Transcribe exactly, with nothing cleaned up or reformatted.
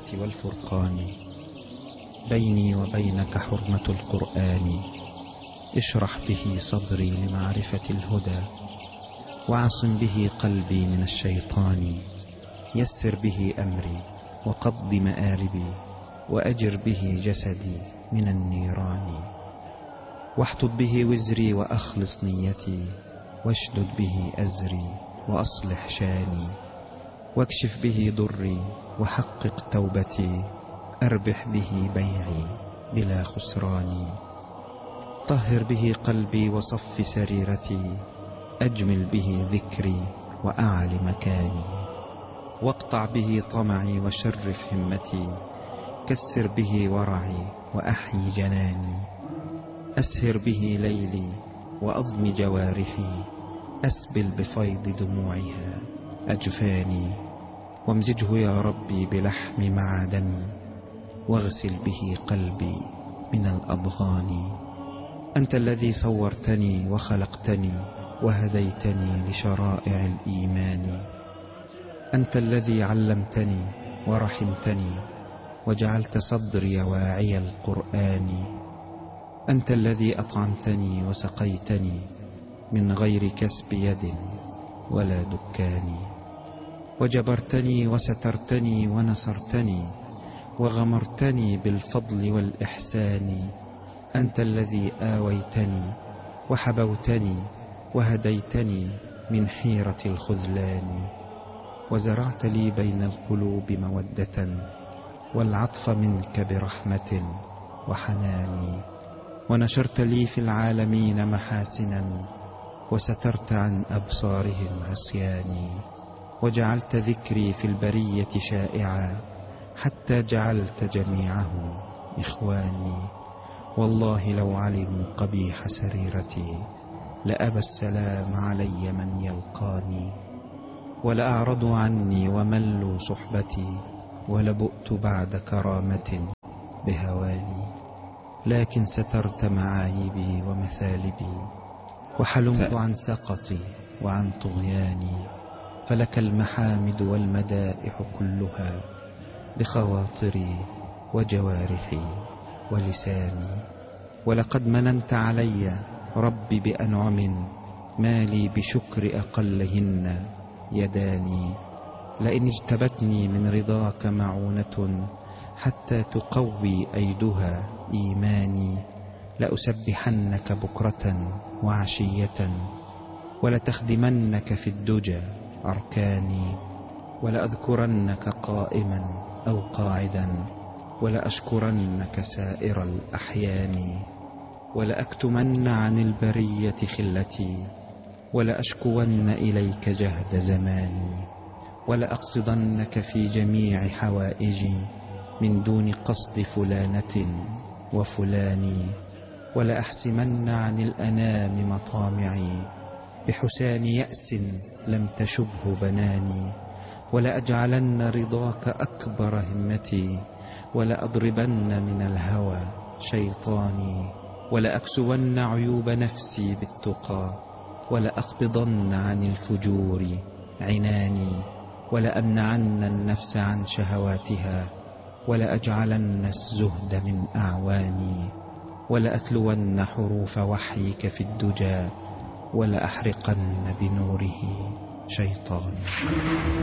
الصفات والفرقان. بيني وبينك حرمة القرآن، اشرح به صدري لمعرفة الهدى، واعصم به قلبي من الشيطان. يسر به أمري وقض مآربي، وأجر به جسدي من النيران. واحطب به وزري وأخلص نيتي، واشدد به أزري وأصلح شاني. واكشف به ضري وحقق توبتي، أربح به بيعي بلا خسران. طهر به قلبي وصف سريرتي، أجمل به ذكري وأعل مكاني. واقطع به طمعي وشرف همتي، كثر به ورعي وأحيي جناني. أسهر به ليلي وأضم جوارحي، أسبل بفيض دموعها أجفاني. وامزجه يا ربي بلحم معدني، واغسل به قلبي من الأضغان. أنت الذي صورتني وخلقتني، وهديتني لشرائع الإيمان. أنت الذي علمتني ورحمتني، وجعلت صدري واعي القرآن. أنت الذي أطعمتني وسقيتني، من غير كسب يد ولا دكان. وجبرتني وسترتني ونصرتني، وغمرتني بالفضل والإحسان. أنت الذي آويتني وحبوتني، وهديتني من حيرة الخذلان. وزرعت لي بين القلوب مودة، والعطف منك برحمة وحنان. ونشرت لي في العالمين محاسنا، وسترت عن أبصارهم عصياني. وجعلت ذكري في البرية شائعا، حتى جعلت جميعهم إخواني. والله لو علموا قبيح سريرتي، لأبى السلام علي من يلقاني. ولأعرضوا عني وملوا صحبتي، ولبؤت بعد كرامة بهواني. لكن سترت معايبي ومثالبي، وحلمت عن سقطي وعن طغياني. فلك المحامد والمدائح كلها، بخواطري وجوارحي ولساني. ولقد مننت علي ربي بأنعم، ما لي بشكر أقلهن يداني. لئن اجتبتني من رضاك معونة، حتى تقوي أيدها إيماني. لأسبحنك بكرة وعشية، ولتخدمنك في الدجى أركاني. ولأذكرنك قائما أو قاعدا، ولأشكرنك سائر الأحيان. ولأكتمن عن البرية خلتي، ولأشكون إليك جهد زماني. ولأقصدنك في جميع حوائجي، من دون قصد فلانة وفلان. ولأحسمن عن الأنام مطامعي، بحسام يأس لم تشبه بناني. ولأجعلن رضاك أكبر همتي، ولأضربن من الهوى شيطاني. ولأكسون عيوب نفسي بالتقى، ولأقبضن عن الفجور عناني. ولأمنعن النفس عن شهواتها، ولأجعلن الزهد من أعواني. ولأتلون حروف وحيك في الدجى، ولأحرقن بنوره شيطاني.